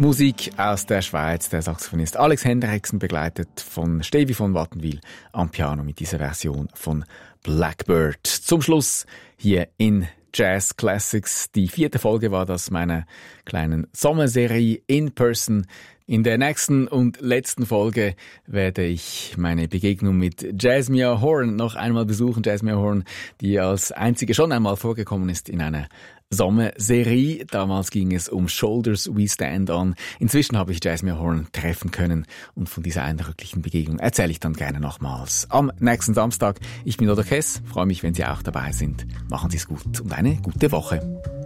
Musik aus der Schweiz, der Saxophonist Alex Hendriksen, begleitet von Stevie von Wattenwyl am Piano mit dieser Version von Blackbird. Zum Schluss hier in Jazz Classics. Die 4. Folge war das meiner kleinen Sommerserie In Person. In der nächsten und letzten Folge werde ich meine Begegnung mit Jasmine Horn noch einmal besuchen. Jasmine Horn, die als einzige schon einmal vorgekommen ist in einer Sommerserie. Damals ging es um Shoulders We Stand On. Inzwischen habe ich Jasmine Horn treffen können und von dieser eindrücklichen Begegnung erzähle ich dann gerne nochmals am nächsten Samstag. Ich bin Odo Kess, freue mich, wenn Sie auch dabei sind. Machen Sie es gut und eine gute Woche.